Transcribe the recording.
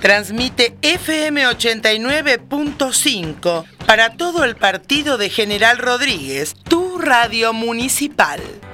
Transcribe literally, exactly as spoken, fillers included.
Transmite F M ochenta y nueve punto cinco para todo el partido de General Rodríguez, tu radio municipal.